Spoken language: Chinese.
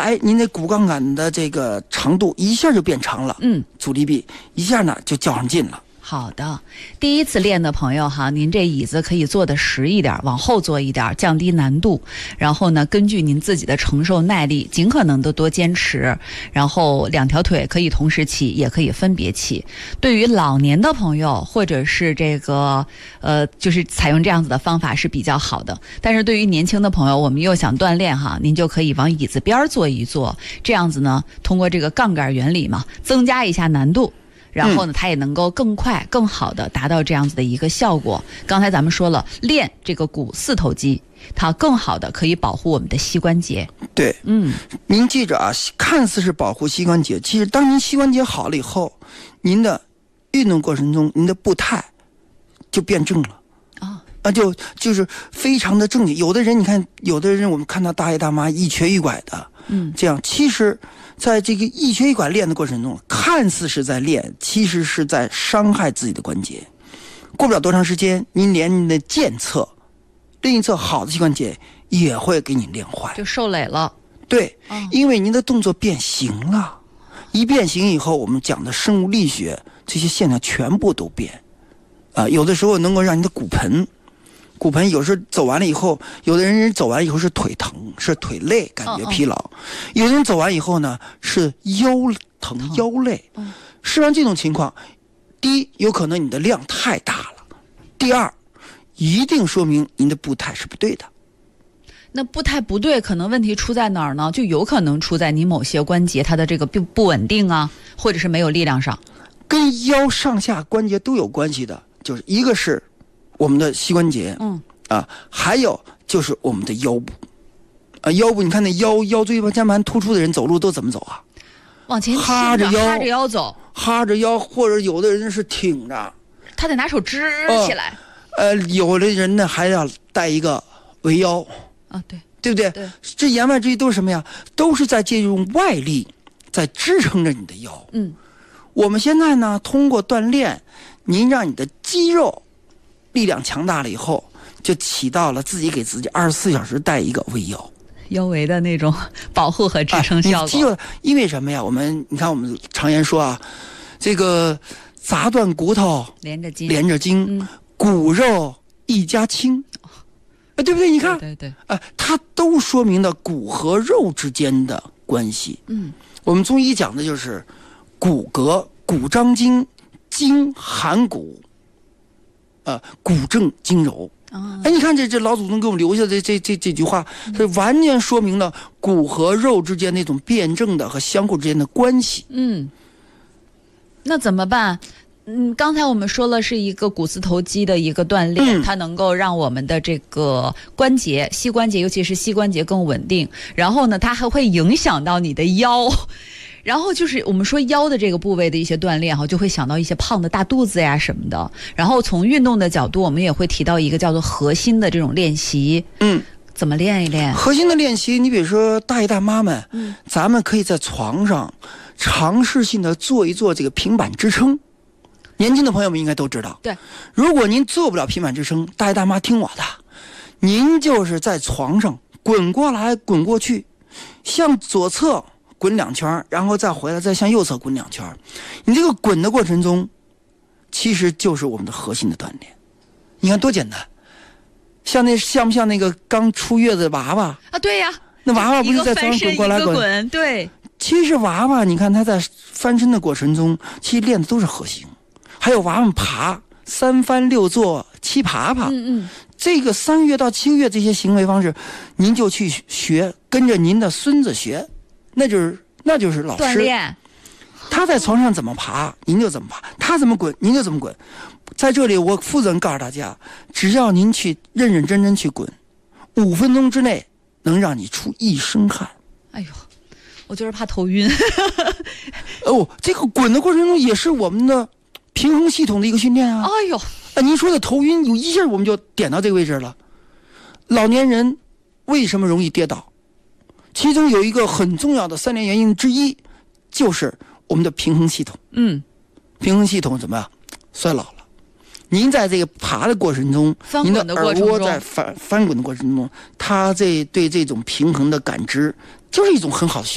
您的骨杠杆的这个长度一下就变长了，阻力臂一下呢就较上劲了。 好的，第一次练的朋友哈，您这椅子可以坐得实一点，往后坐一点，降低难度。然后呢，根据您自己的承受耐力，尽可能的多坚持。然后两条腿可以同时起，也可以分别起。对于老年的朋友，或者是这个就是采用这样子的方法是比较好的。但是对于年轻的朋友，我们又想锻炼哈，您就可以往椅子边坐一坐，这样子呢，通过这个杠杆原理嘛，增加一下难度。然后呢，它也能够更快、更好的达到这样子的一个效果。刚才咱们说了，练这个股四头肌，它更好的可以保护我们的膝关节。 对，您记着啊，看似是保护膝关节，其实当您膝关节好了以后，您的运动过程中，您的步态就变正了。就是非常的正经。有的人你看，有的人我们看到大爷大妈一瘸一拐的，这样其实在这个一瘸一拐练的过程中，看似是在练，其实是在伤害自己的关节。过不了多长时间，您连您的健侧另一侧好的膝关节也会给你练坏， 就受累了。 对，因为您的动作变形了，一变形以后，我们讲的生物力学这些线条全部都变有的时候能够让你的骨盆有时候走完了以后，有的人走完以后是腿疼，是腿累，感觉疲劳；有的人走完以后呢是腰疼、腰累。实际上这种情况，第一，有可能你的量太大了；第二，一定说明您的步态是不对的。 那步态不对，可能问题出在哪儿呢？就有可能出在你某些关节它的这个不稳定啊，或者是没有力量上。 跟腰上下关节都有关系的，就是一个是我们的膝关节，还有就是我们的腰部，腰部你看那腰椎间盘突出的人走路都怎么走啊？ 往前哈着腰走， 哈着腰，或者有的人是挺着， 他得拿手支起来。 有的人呢还要带一个围腰对不对？ 对， 这言外之意都是什么呀？都是在借用外力在支撑着你的腰。我们现在呢，通过锻炼，您让你的肌肉力量强大了以后，就起到了自己给自己24小时带一个围腰围的那种保护和支撑效果。 因为什么呀？你看我们常言说啊，这个砸断骨头连着筋，骨肉一家亲，对不对？你看， 对， 它都说明了骨和肉之间的关系。我们中医讲的就是骨骼，骨张筋，筋含骨，骨正筋柔。你看这老祖宗给我们留下的这句话，它完全说明了骨和肉之间那种辩证的和相互之间的关系。 那怎么办？刚才我们说了是一个股四头肌的一个锻炼，它能够让我们的这个关节，膝关节，尤其是膝关节更稳定。然后呢，它还会影响到你的腰。然后就是我们说腰的这个部位的一些锻炼就会想到一些胖的大肚子呀什么的。然后从运动的角度，我们也会提到一个叫做核心的这种练习。怎么练一练核心的练习？你比如说大爷大妈们，咱们可以在床上尝试性的做一做这个平板支撑。年轻的朋友们应该都知道， 对， 如果您做不了平板支撑，大爷大妈听我的，您就是在床上滚过来滚过去，向左侧滚2圈，然后再回来，再向右侧滚2圈。你这个滚的过程中，其实就是我们的核心的锻炼。你看多简单，像不像那个刚出月子的娃娃啊？对呀， 那娃娃不是在床上滚过来滚？对。 其实娃娃，你看他在翻身的过程中，其实练的都是核心。还有娃娃们爬3翻6坐7爬爬，这个3个月到7个月这些行为方式，您就去学，跟着您的孙子学，那就是老师锻炼。 他在床上怎么爬，您就怎么爬；他怎么滚，您就怎么滚。在这里，我负责任告诉大家，只要您去认认真真去滚，5分钟之内能让你出一身汗。 哎呦，我就是怕头晕。 这个滚的过程中也是我们的平衡系统的一个训练啊！ 哎呦， 您说的头晕，有一下我们就点到这个位置了。老年人为什么容易跌倒？其中有一个很重要的3点原因之一，就是我们的平衡系统。平衡系统怎么样？衰老了。您在这个爬的过程中，您的耳蜗在翻滚的过程中，它对这种平衡的感知，就是一种很好的